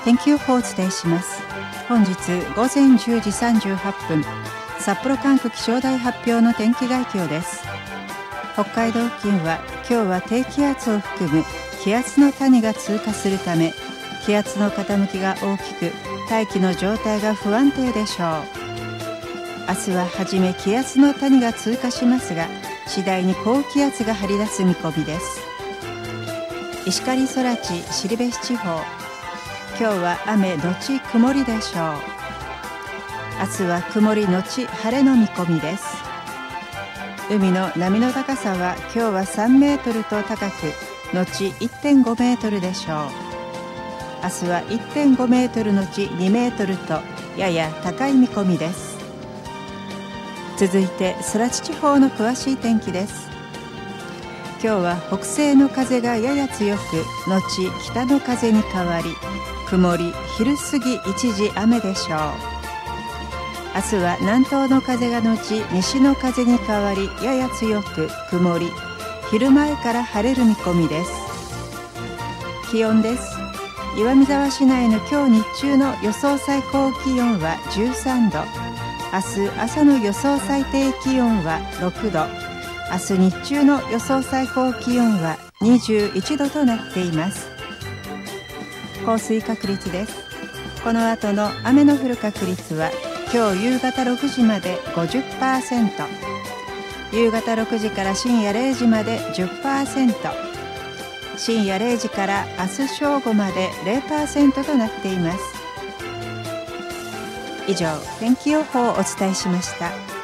天気予報をお伝えします。本日午前10時38分、札幌管区気象台発表の天気概況です。北海道付近は今日は低気圧を含む気圧の谷が通過するため、気圧の傾きが大きく、大気の状態が不安定でしょう。明日は初め気圧の谷が通過しますが、次第に高気圧が張り出す見込みです。石狩空知後部地方、今日は雨のち曇りでしょう。明日は曇りのち晴れの見込みです。海の波の高さは今日は3メートルと高く、のち 1.5 メートルでしょう。明日は 1.5 メートルのち2メートルとやや高い見込みです。続いて空知地方の詳しい天気です。今日は北西の風がやや強く、のち北の風に変わり、曇り、昼過ぎ一時雨でしょう。明日は南東の風がのち西の風に変わり、やや強く曇り、昼前から晴れる見込みです。気温です。岩見沢市内の今日日中の予想最高気温は13度、明日朝の予想最低気温は6度、明日日中の予想最高気温は21度となっています。降水確率です。この後の雨の降る確率は今日夕方6時まで 50%、 夕方6時から深夜0時まで 10%、 深夜0時から明日正午まで 0% となっています。以上、天気予報をお伝えしました。